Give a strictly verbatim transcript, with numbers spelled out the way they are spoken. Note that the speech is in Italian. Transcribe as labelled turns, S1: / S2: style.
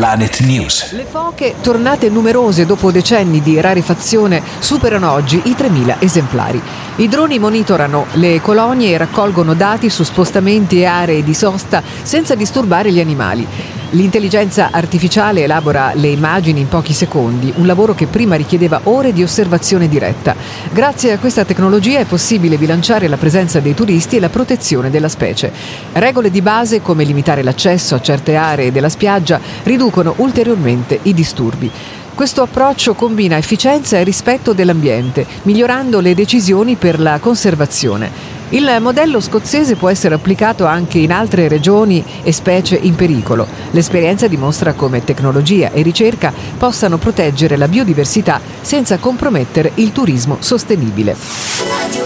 S1: Planet News.
S2: Le foche, tornate numerose dopo decenni di rarefazione, superano oggi i tremila esemplari. I droni monitorano le colonie e raccolgono dati su spostamenti e aree di sosta senza disturbare gli animali. L'intelligenza artificiale elabora le immagini in pochi secondi, un lavoro che prima richiedeva ore di osservazione diretta. Grazie a questa tecnologia è possibile bilanciare la presenza dei turisti e la protezione della specie. Regole di base come limitare l'accesso a certe aree della spiaggia riducono ulteriormente i disturbi. Questo approccio combina efficienza e rispetto dell'ambiente, migliorando le decisioni per la conservazione. Il modello scozzese può essere applicato anche in altre regioni e specie in pericolo. L'esperienza dimostra come tecnologia e ricerca possano proteggere la biodiversità senza compromettere il turismo sostenibile.